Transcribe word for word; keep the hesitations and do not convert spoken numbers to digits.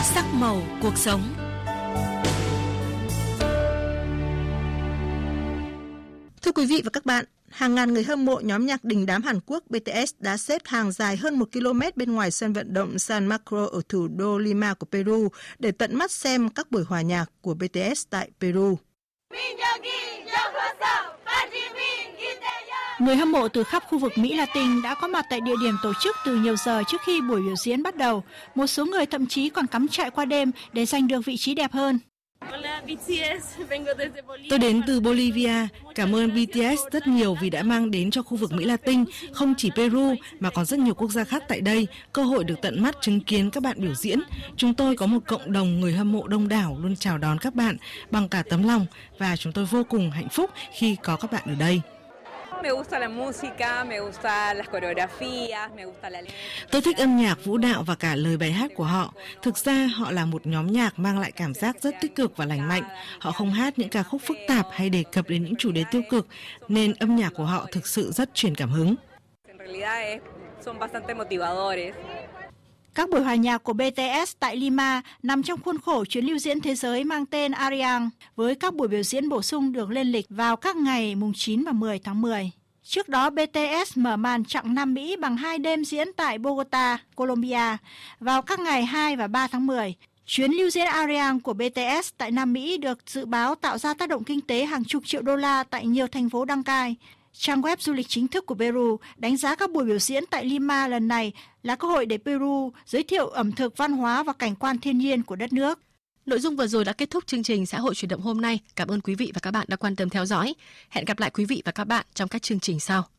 Sắc màu cuộc sống. Thưa quý vị và các bạn, hàng ngàn người hâm mộ nhóm nhạc đình đám Hàn Quốc bê tê ét đã xếp hàng dài hơn một ki lô mét bên ngoài sân vận động San Marcos ở thủ đô Lima của Peru để tận mắt xem các buổi hòa nhạc của bê tê ét tại Peru. Người hâm mộ từ khắp khu vực Mỹ Latin đã có mặt tại địa điểm tổ chức từ nhiều giờ trước khi buổi biểu diễn bắt đầu. Một số người thậm chí còn cắm trại qua đêm để giành được vị trí đẹp hơn. Tôi đến từ Bolivia. Cảm ơn bê tê ét rất nhiều vì đã mang đến cho khu vực Mỹ Latin, không chỉ Peru mà còn rất nhiều quốc gia khác tại đây, cơ hội được tận mắt chứng kiến các bạn biểu diễn. Chúng tôi có một cộng đồng người hâm mộ đông đảo luôn chào đón các bạn bằng cả tấm lòng và chúng tôi vô cùng hạnh phúc khi có các bạn ở đây. Tôi thích âm nhạc, vũ đạo và cả lời bài hát của họ. Thực ra họ là một nhóm nhạc mang lại cảm giác rất tích cực và lành mạnh. Họ không hát những ca khúc phức tạp hay đề cập đến những chủ đề tiêu cực, nên âm nhạc của họ thực sự rất truyền cảm hứng. Các buổi hòa nhạc của bê tê ét tại Lima nằm trong khuôn khổ chuyến lưu diễn thế giới mang tên Ariang, với các buổi biểu diễn bổ sung được lên lịch vào các ngày mùng chín và mười tháng mười. Trước đó, bê tê ét mở màn chặng Nam Mỹ bằng hai đêm diễn tại Bogota, Colombia vào các ngày hai và ba tháng mười. Chuyến lưu diễn Ariang của bê tê ét tại Nam Mỹ được dự báo tạo ra tác động kinh tế hàng chục triệu đô la tại nhiều thành phố đăng cai. Trang web du lịch chính thức của Peru đánh giá các buổi biểu diễn tại Lima lần này là cơ hội để Peru giới thiệu ẩm thực, văn hóa và cảnh quan thiên nhiên của đất nước. Nội dung vừa rồi đã kết thúc chương trình Xã hội chuyển động hôm nay. Cảm ơn quý vị và các bạn đã quan tâm theo dõi. Hẹn gặp lại quý vị và các bạn trong các chương trình sau.